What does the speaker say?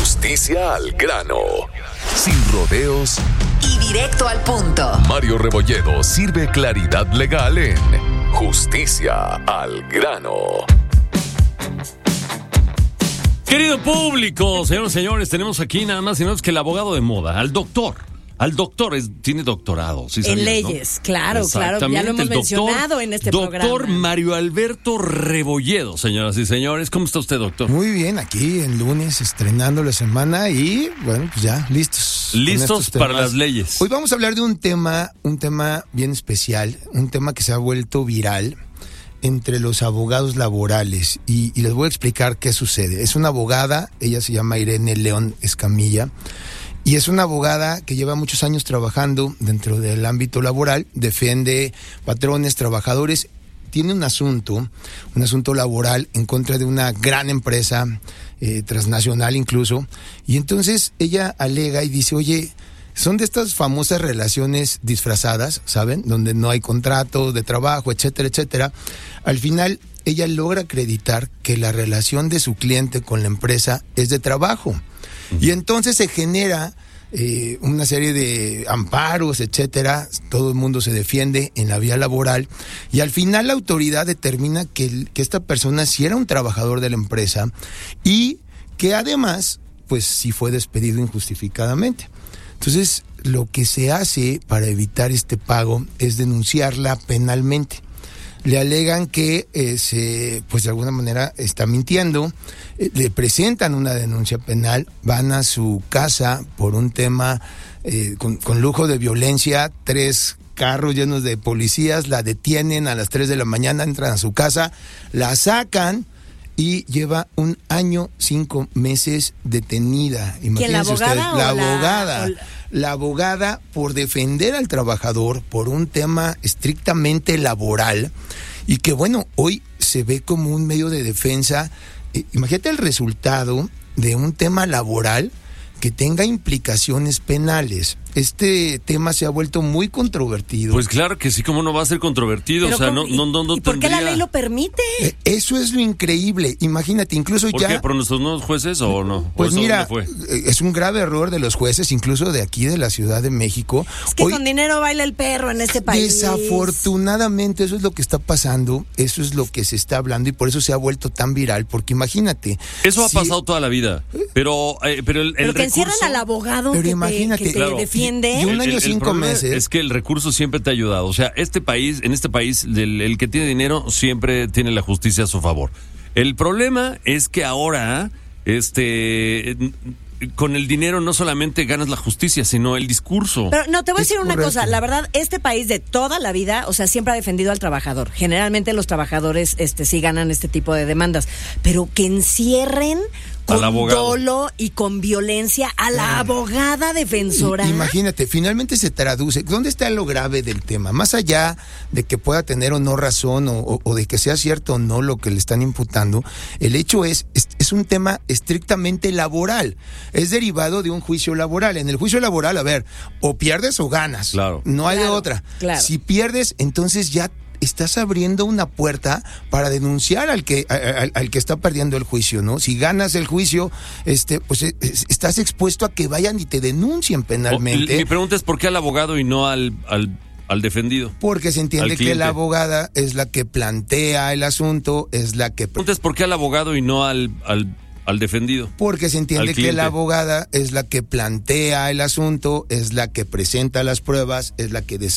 Justicia al grano. Sin rodeos y directo al punto. Mario Rebolledo sirve claridad legal en Justicia al grano. Querido público, señoras y señores, tenemos aquí nada más y nada menos que el abogado de moda, al doctor, tiene doctorado, ¿sí sabías, en leyes, no? claro, ya lo hemos mencionado en este programa. Doctor Mario Alberto Rebolledo, señoras y señores, ¿cómo está usted, doctor? Muy bien, aquí el lunes estrenando la semana y bueno, pues ya listos. Listos para las leyes. Hoy vamos a hablar de un tema bien especial, un tema que se ha vuelto viral entre los abogados laborales y les voy a explicar qué sucede. Es una abogada, ella se llama Irene León Escamilla. Y es una abogada que lleva muchos años trabajando dentro del ámbito laboral, defiende patrones, trabajadores, tiene un asunto laboral en contra de una gran empresa, transnacional incluso, y entonces ella alega y dice, oye, son de estas famosas relaciones disfrazadas, ¿saben? Donde no hay contrato de trabajo, etcétera, etcétera. Al final, ella logra acreditar que la relación de su cliente con la empresa es de trabajo. Y entonces se genera una serie de amparos, etcétera. Todo el mundo se defiende en la vía laboral y al final la autoridad determina que esta persona sí era un trabajador de la empresa y que además, pues sí fue despedido injustificadamente. Entonces, lo que se hace para evitar este pago es denunciarla penalmente. Le alegan que pues de alguna manera está mintiendo, le presentan una denuncia penal, van a su casa por un tema con lujo de violencia, 3 carros llenos de policías, la detienen a las 3 de la mañana, entran a su casa, la sacan y lleva 1 año, 5 meses detenida. Imagínense ustedes, la abogada por defender al trabajador por un tema estrictamente laboral y que bueno, hoy se ve como un medio de defensa. Imagínate el resultado de un tema laboral que tenga implicaciones penales. Este tema se ha vuelto muy controvertido. Pues claro que sí, ¿cómo no va a ser controvertido? Pero o sea, no ¿y por qué la ley lo permite? Eso es lo increíble. Imagínate, incluso ¿Por qué? ¿Por nuestros nuevos jueces o no? Pues mira, fue? Es un grave error de los jueces, incluso de aquí de la Ciudad de México. Es que con dinero baila el perro en este país. Desafortunadamente, eso es lo que está pasando, eso es lo que se está hablando y por eso se ha vuelto tan viral, porque imagínate. Eso ha pasado toda la vida, pero el que recurso, encierran al abogado pero que imagínate, te defiende. Y 1 año, 5 meses. Es que el recurso siempre te ha ayudado. O sea, en este país, el que tiene dinero siempre tiene la justicia a su favor. El problema es que ahora, con el dinero no solamente ganas la justicia, sino el discurso. Pero no, te voy a decir una correcto. cosa, la verdad, este país de toda la vida, o sea, siempre ha defendido al trabajador. Generalmente los trabajadores sí ganan este tipo de demandas, pero que encierren con dolo y con violencia a la abogada defensora. Imagínate, finalmente se traduce. ¿Dónde está lo grave del tema? Más allá de que pueda tener o no razón o de que sea cierto o no lo que le están imputando, el hecho es un tema estrictamente laboral. Es derivado de un juicio laboral. En el juicio laboral, a ver, o pierdes o ganas. Claro. No hay de otra. Claro. Si pierdes, entonces ya estás abriendo una puerta para denunciar al que está perdiendo el juicio, ¿no? Si ganas el juicio, pues estás expuesto a que vayan y te denuncien penalmente. Mi pregunta es ¿por qué al abogado y no al defendido? Porque se entiende que la abogada es la que plantea el asunto, es la que... Mi pregunta es ¿por qué al abogado y no al defendido? Porque se entiende que la abogada es la que plantea el asunto, es la que presenta las pruebas, es la que